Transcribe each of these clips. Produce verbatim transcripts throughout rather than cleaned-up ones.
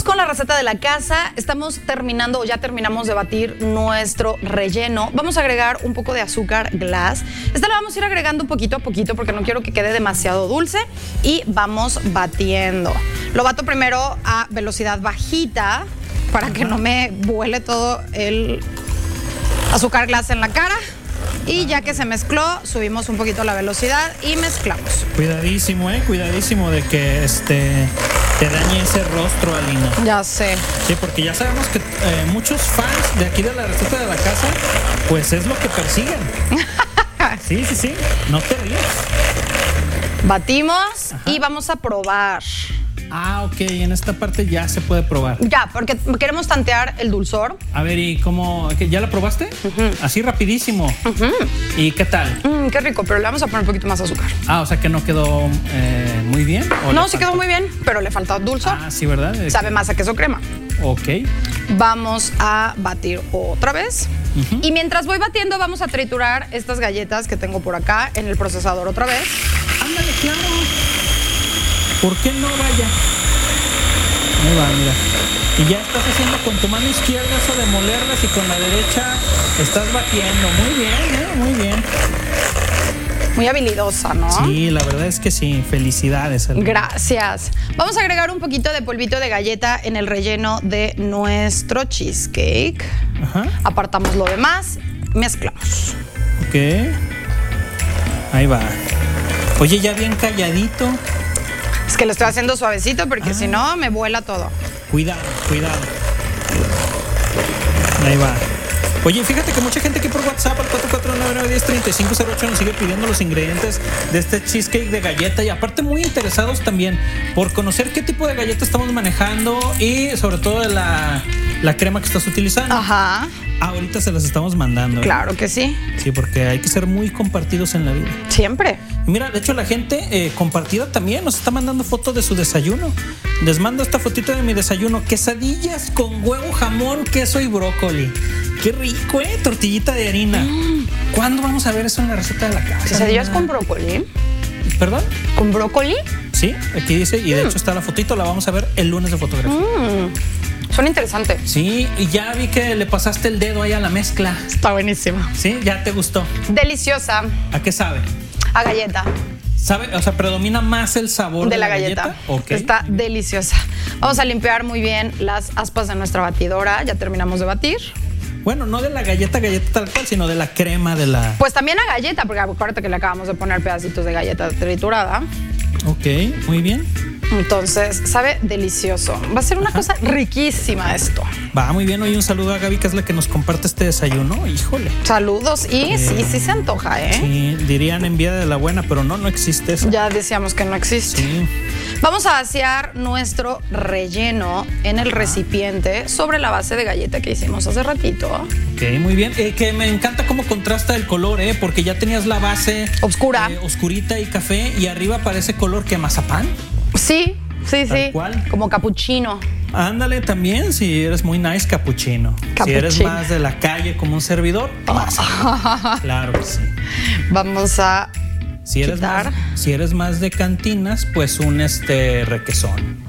con la receta de la casa. Estamos terminando, o ya terminamos de batir nuestro relleno. Vamos a agregar un poco de azúcar glass. Esta la vamos a ir agregando un poquito a poquito porque no quiero que quede demasiado dulce. Y vamos batiendo. Lo bato primero a velocidad bajita para que no me vuele todo el azúcar glass en la cara. Y ya que se mezcló, subimos un poquito la velocidad y mezclamos. Cuidadísimo, eh, cuidadísimo de que este te dañe ese rostro, Alina. Ya sé. Sí, porque ya sabemos que eh, muchos fans de aquí de la receta de la casa, pues es lo que persiguen. Sí, sí, sí, no te rías. Batimos. Ajá. Y vamos a probar. Ah, ok, en esta parte ya se puede probar. Ya, porque queremos tantear el dulzor. A ver, ¿y cómo? ¿Ya la probaste? Uh-huh. Así rapidísimo. Uh-huh. ¿Y qué tal? Mm, qué rico, pero le vamos a poner un poquito más azúcar. Ah, o sea que no quedó eh, muy bien. No, sí faltó? Quedó muy bien, pero le falta dulzor. Ah, sí, ¿verdad? Sabe más a queso crema. Ok. Vamos a batir otra vez. Uh-huh. Y mientras voy batiendo, vamos a triturar estas galletas que tengo por acá en el procesador otra vez. Ándale, claro. ¿Por qué no vaya? Ahí va, mira. Y ya estás haciendo con tu mano izquierda eso de molerlas y con la derecha estás batiendo. Muy bien, ¿eh? Muy bien. Muy habilidosa, ¿no? Sí, la verdad es que sí. Felicidades, Alina. Gracias. Vamos a agregar un poquito de polvito de galleta en el relleno de nuestro cheesecake. Ajá. Apartamos lo demás, mezclamos. Ok. Ahí va. Oye, ya bien calladito. Es que lo estoy haciendo suavecito porque ah. si no me vuela todo. Cuidado, cuidado. Ahí va. Oye, fíjate que mucha gente aquí por WhatsApp al cuatro cuatro nueve nueve uno cero tres cinco cero ocho nos sigue pidiendo los ingredientes de este cheesecake de galleta y aparte muy interesados también por conocer qué tipo de galleta estamos manejando y sobre todo de la, la crema que estás utilizando. Ajá. Ahorita se las estamos mandando. ¿eh? Claro que sí. Sí, porque hay que ser muy compartidos en la vida. Siempre. Y mira, de hecho la gente eh, compartida también nos está mandando fotos de su desayuno. Les mando esta fotito de mi desayuno. Quesadillas con huevo, jamón, queso y brócoli. Qué rico, ¿eh? Tortillita de harina. Mm. ¿Cuándo vamos a ver eso en la receta de la casa? ¿Quesadillas con brócoli? ¿Perdón? ¿Con brócoli? Sí, aquí dice. Y de mm. hecho está la fotito. La vamos a ver el lunes de fotografía. Mm. Suena interesante. Sí, y ya vi que le pasaste el dedo ahí a la mezcla. Está buenísima. Sí, ya te gustó. Deliciosa. ¿A qué sabe? A galleta. ¿Sabe? O sea, predomina más el sabor de, de la, la galleta. galleta. Okay. Está deliciosa. Vamos a limpiar muy bien las aspas de nuestra batidora. Ya terminamos de batir. Bueno, no de la galleta, galleta tal cual, sino de la crema de la... Pues también a galleta, porque acuérdate que le acabamos de poner pedacitos de galleta triturada. Ok, muy bien. Entonces, sabe delicioso. Va a ser una Ajá. cosa riquísima esto. Va, muy bien. Hoy un saludo a Gaby, que es la que nos comparte este desayuno. Híjole. Saludos. Y eh, sí, sí se antoja, ¿eh? Sí, dirían envidia de la buena, pero no, no existe eso. Ya decíamos que no existe. Sí. Vamos a vaciar nuestro relleno en el Ajá. recipiente sobre la base de galleta que hicimos hace ratito. Ok, muy bien. Eh, que me encanta cómo contrasta el color, ¿eh? Porque ya tenías la base... Oscura. Eh, oscurita y café, y arriba parece color que mazapán. Sí, sí, Tal sí. cual. Como capuchino. Ándale también, si eres muy nice, capuchino. Capuchino. Si eres más de la calle como un servidor, más. Claro que sí. Vamos a si eres quitar. Más, si eres más de cantinas, pues un este requesón.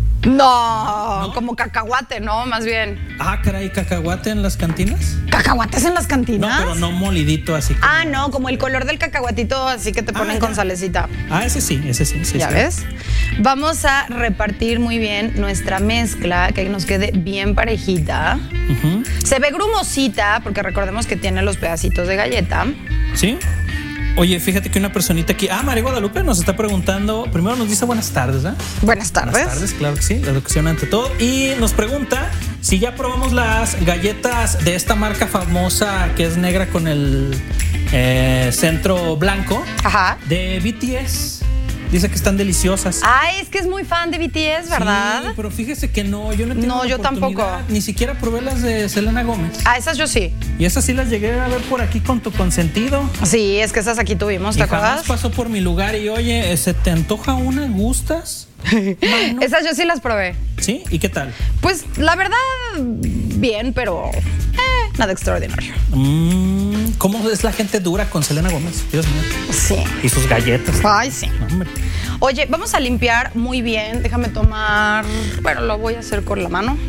No, no, como cacahuate, ¿no? Más bien. Ah, caray, ¿cacahuate en las cantinas? ¿Cacahuates en las cantinas? No, pero no molidito así. Como... Ah, no, como el color del cacahuatito, así que te ponen ah, con salecita. Ah, ese sí, ese sí. sí ¿Ya sí. ves? Vamos a repartir muy bien nuestra mezcla, que nos quede bien parejita. Uh-huh. Se ve grumosita, porque recordemos que tiene los pedacitos de galleta. Sí. Oye, fíjate que una personita aquí, ah, María Guadalupe nos está preguntando, primero nos dice buenas tardes, ¿eh? Buenas tardes. Buenas tardes, claro que sí, la educación ante todo. Y nos pregunta si ya probamos las galletas de esta marca famosa que es negra con el eh, centro blanco. Ajá. De B T S. Dice que están deliciosas. Ay, es que es muy fan de B T S, ¿verdad? Sí, pero fíjese que no, yo no tengo No, yo tampoco. Ni siquiera probé las de Selena Gómez. Ah, esas yo sí. Y esas sí las llegué a ver por aquí con tu consentido. Sí, es que esas aquí tuvimos, ¿te y acuerdas? Jamás pasó por mi lugar y oye, ¿se te antoja una? ¿Gustas? Mano. Esas yo sí las probé. ¿Sí? ¿Y qué tal? Pues la verdad, bien, pero eh, nada extraordinario. Mm, ¿Cómo es la gente dura con Selena Gómez? Dios mío. Sí. Y sus galletas. Ay, sí. No, hombre. Oye, vamos a limpiar muy bien. Déjame tomar... Bueno, lo voy a hacer con la mano.